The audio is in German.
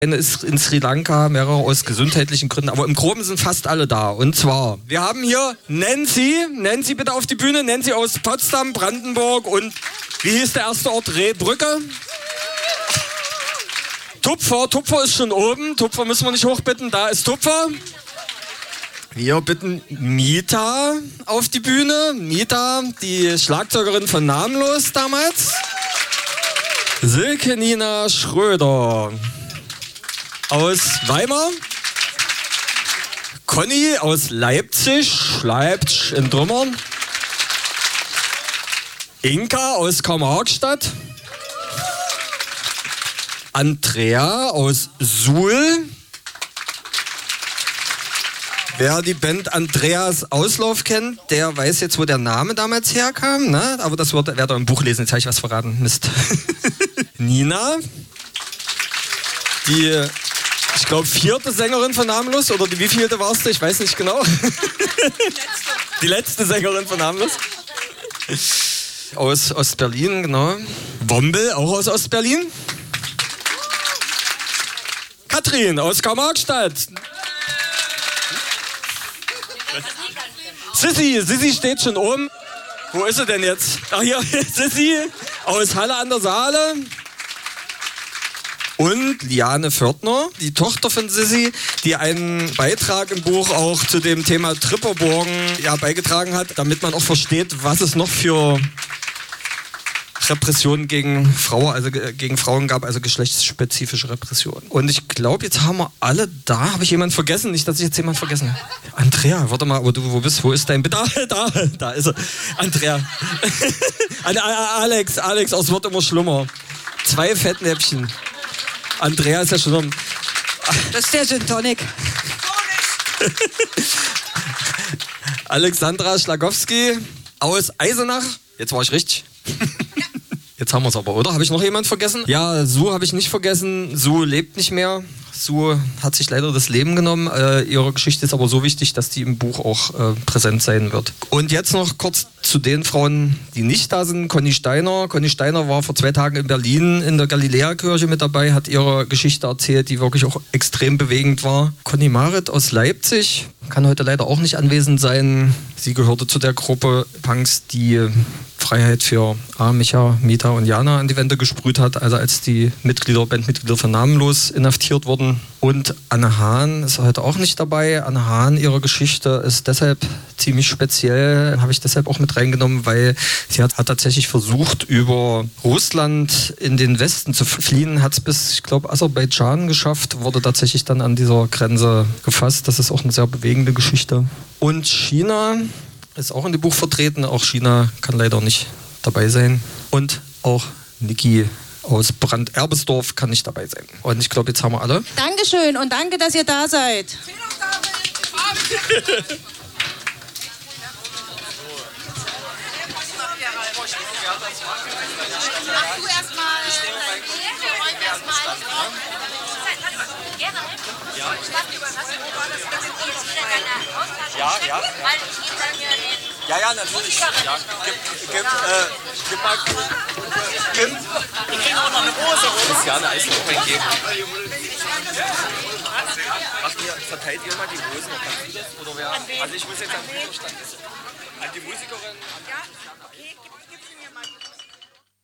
Eine ist in Sri Lanka, mehrere aus gesundheitlichen Gründen, aber im Groben sind fast alle da. Und zwar, wir haben hier Nancy bitte auf die Bühne, Nancy aus Potsdam, Brandenburg und wie hieß der erste Ort? Rehbrücke. Tupfer ist schon oben, Tupfer müssen wir nicht hochbitten, da ist Tupfer. Wir bitten Mita auf die Bühne, Mita, die Schlagzeugerin von Namenlos damals. Silke Nina Schröder aus Weimar, Conny aus Leipzig in Trümmern, Inka aus Kammerhackstadt, Andrea aus Suhl. Wer die Band Andreas Auslauf kennt, der weiß jetzt, wo der Name damals herkam, ne? Aber das werdet ihr im Buch lesen, jetzt habe ich was verraten, Mist. Nina, die, ich glaube, 4. Sängerin von Namenlos, oder die wievielte warst du? Ich weiß nicht genau. Die letzte Sängerin von Namenlos. Aus Ostberlin, genau. Wombel, auch aus Ostberlin. Katrin aus Kammerstadt. Sissi steht schon oben. Wo ist sie denn jetzt? Ach hier, Sissi aus Halle an der Saale. Und Liane Pförtner, die Tochter von Sissi, die einen Beitrag im Buch auch zu dem Thema Tripperburgen beigetragen hat, damit man auch versteht, was es noch für Repressionen gegen Frauen gab, also geschlechtsspezifische Repressionen. Und ich glaube, jetzt haben wir alle da. Habe ich jemanden vergessen? Nicht, dass ich jetzt jemanden vergessen habe. Andrea, warte mal, aber du, wo bist? Wo ist dein... Da ist er. Andrea. Alex, es wird immer schlimmer. 2 Fettnäpfchen. Andrea ist ja schon... Das ist der Gin Tonic. Alexandra Schlagowski aus Eisenach. Jetzt war ich richtig. Jetzt haben wir es aber, oder? Habe ich noch jemanden vergessen? Ja, Sue habe ich nicht vergessen. Sue lebt nicht mehr. Sue hat sich leider das Leben genommen. Ihre Geschichte ist aber so wichtig, dass die im Buch auch präsent sein wird. Und jetzt noch kurz zu den Frauen, die nicht da sind. Conny Steiner. Conny Steiner war vor 2 Tagen in Berlin in der Galiläa-Kirche mit dabei, hat ihre Geschichte erzählt, die wirklich auch extrem bewegend war. Conny Marit aus Leipzig kann heute leider auch nicht anwesend sein. Sie gehörte zu der Gruppe Punks, die Freiheit für Micha, Mita und Jana an die Wände gesprüht hat, also als die Bandmitglieder von Namenlos inhaftiert wurden. Und Anne Hahn ist heute auch nicht dabei. Anne Hahn, ihre Geschichte ist deshalb ziemlich speziell, habe ich deshalb auch mit reingenommen, weil sie hat tatsächlich versucht, über Russland in den Westen zu fliehen, hat es bis, ich glaube, Aserbaidschan geschafft, wurde tatsächlich dann an dieser Grenze gefasst. Das ist auch eine sehr bewegende Geschichte. Und China ist auch in dem Buch vertreten. Auch China kann leider nicht dabei sein. Und auch Niki aus Brand-Erbesdorf kann nicht dabei sein. Und ich glaube, jetzt haben wir alle. Dankeschön und danke, dass ihr da seid. Mach du erstmal. Ja. Ja, natürlich. Ja, gib mal. Wir kriegen auch noch eine Hose, oder? Christiane Eisenhower geben. Verteilt ihr mal die Hosen? Kannst du das? Oder wer? Also ich muss jetzt am Widerstand. An die Musikerin. Ja, okay.